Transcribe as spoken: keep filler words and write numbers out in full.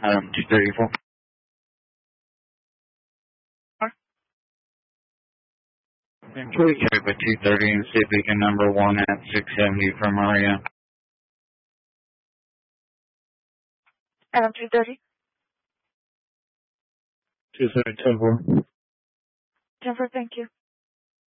Um, two thirty-four. Can we check with two thirty and see if we can number one at six seventy for Maria? Adam two thirty. two thirty, ten four. ten four, thank you.